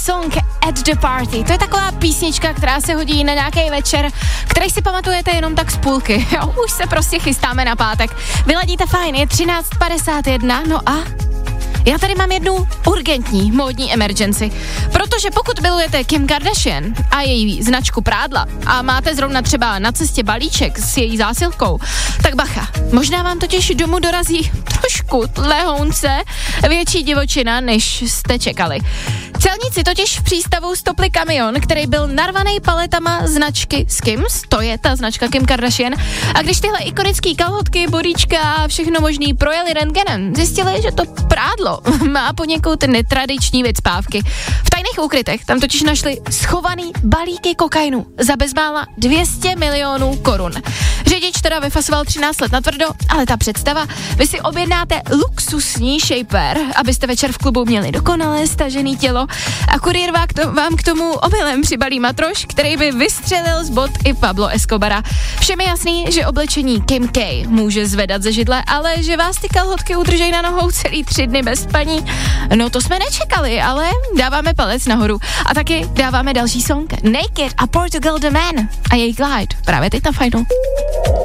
Song at the Party. To je taková písnička, která se hodí na nějaký večer, který si pamatujete jenom tak z půlky. Jo, už se prostě chystáme na pátek. Vyladíte fajn, je 13:51, no a já tady mám jednu urgentní módní emergency, protože pokud milujete Kim Kardashian a její značku prádla a máte zrovna třeba na cestě balíček s její zásilkou, tak bacha, možná vám totiž domů dorazí trošku lehounce větší divočina, než jste čekali. Celníci totiž v přístavu stopli kamion, který byl narvaný paletama značky Skims, to je ta značka Kim Kardashian, a když tyhle ikonické kalhotky, boríčka a všechno možný projeli rentgenem, zjistili, že to prádlo má poněkud netradiční vycpávky. V tajných úkrytech tam totiž našli schovaný balíky kokainu za bezmála 200 milionů korun. Řidič teda vyfasoval 13 let natvrdo, ale ta představa, vy si objednáte luxusní shapewear, abyste večer v klubu měli dokonale stažený tělo a kurýr vám k tomu omylem přibalí matroš, který by vystřelil z bot i Pablo Escobara. Všem je jasný, že oblečení Kim K může zvedat ze židle, ale že vás ty kalhotky udržej na nohou celý 3 dny bez spaní, no to jsme nečekali, ale dáváme palec nahoru. A taky dáváme další song Naked a Portugal The Man a její Glide právě teď na Fajnu.